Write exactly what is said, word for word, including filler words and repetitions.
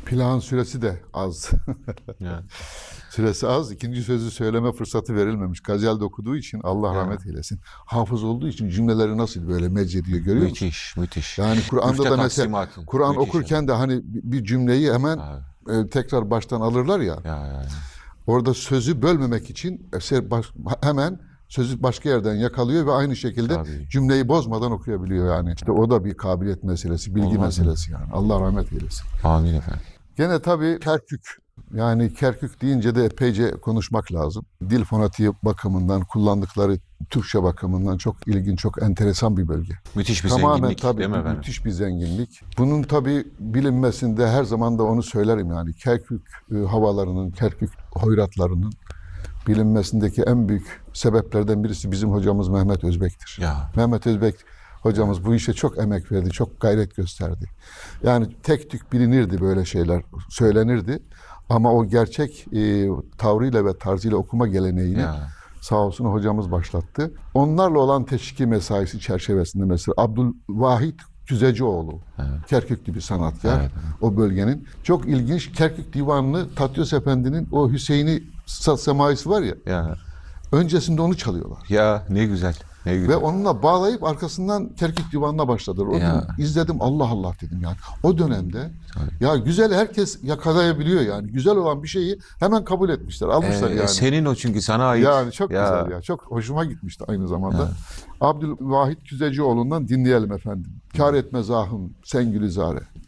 Plağın süresi de az. Yani, Süresi az. İkinci sözü söyleme fırsatı verilmemiş. Gazelde okuduğu için Allah ya. rahmet eylesin. Hafız olduğu için cümleleri nasıl böyle mecediyor görüyor musun? Müthiş, müthiş. Yani Kur'an'da Müfte da mesela taksimatın. Kur'an Müthiş okurken de hani bir cümleyi hemen yani. e, tekrar baştan alırlar ya. Ya, ya, ya. Orada sözü bölmemek için eser baş- hemen sözü başka yerden yakalıyor ve aynı şekilde Tabii. cümleyi bozmadan okuyabiliyor yani. İşte o da bir kabiliyet meselesi, bilgi Olmaz mı? meselesi yani. Allah rahmet eylesin. Amin efendim. Gene tabii Kerkük. Yani Kerkük deyince de epeyce konuşmak lazım. Dil fonetiği bakımından, kullandıkları Türkçe bakımından çok ilginç, çok enteresan bir bölge. Müthiş bir Tamamen zenginlik tabii değil mi bir efendim? müthiş bir zenginlik. Bunun tabii bilinmesinde her zaman da onu söylerim yani. Kerkük e, havalarının, Kerkük hoyratlarının bilinmesindeki en büyük sebeplerden birisi bizim hocamız Mehmet Özbek'tir. Ya. Mehmet Özbek hocamız bu işe çok emek verdi, çok gayret gösterdi. Yani tek tük bilinirdi böyle şeyler, söylenirdi. Ama o gerçek e, tavrıyla ve tarzıyla okuma geleneğini Ya. sağ olsun hocamız başlattı. Onlarla olan teşviki mesaisi çerçevesinde mesela Abdülvahit Küzecioğlu, Evet. Kerküklü bir sanatkar, Evet. o bölgenin. Çok ilginç Kerkük Divanı'nı Tatyos Efendi'nin o Hüseyin'i Saz Semaisi var ya, Ya. öncesinde onu çalıyorlar. Ya ne güzel. Ne güzel. Ve onunla bağlayıp arkasından Kerkük Divanı'na başladılar. O Ya. gün izledim Allah Allah dedim yani. O dönemde ya güzel herkes yakalayabiliyor yani. Güzel olan bir şeyi hemen kabul etmişler. Almışlar Ee, yani. Senin o çünkü sana ait. Yani çok Ya. güzel ya. Çok hoşuma gitmişti aynı zamanda. Abdülvahit Küzecioğlu'ndan dinleyelim efendim. Kâr etmez ahım sen gülizare.